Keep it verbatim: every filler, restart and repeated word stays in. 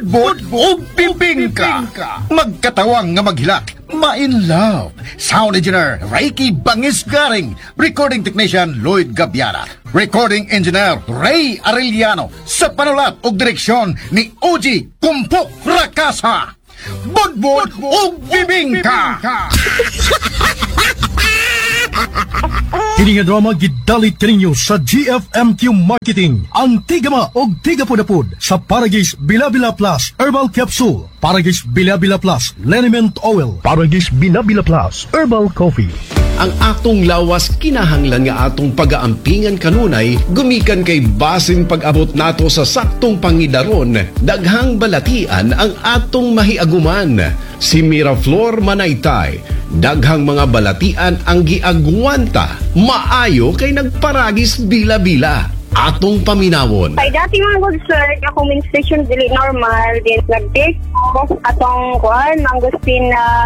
budbud o bibingka. Magkatawang nga maghilak, ma-in love. Sound engineer Reiki Bangis Garing. Recording technician Lloyd Gabiara. Recording engineer Ray Arellano. Sa panulat o direksyon ni O G Kumpok Rakasa. Budbud o bibingka. Kini nga drama gidalit kaninyo sa G F M Q Marketing. Ang tigama og tigapod-apod sa Paragis Bilabila Plus Herbal Capsule, Paragis Bilabila Plus Liniment Oil, Paragis Bilabila Plus Herbal Coffee. Ang atong lawas kinahanglan nga atong pagaampingan kanunay gumikan kay basin pag-abot nato sa saktong pangidaron, daghang balatian ang atong mahiaguman. Si Miraflor Manaytay, daghang mga balatian ang giagwanta, maayo kay nagparagis bila-bila. Atong paminawon. Kay dati mga good sir, ako menstruation dili normal, din nag-take ko atong kuan, mangustin na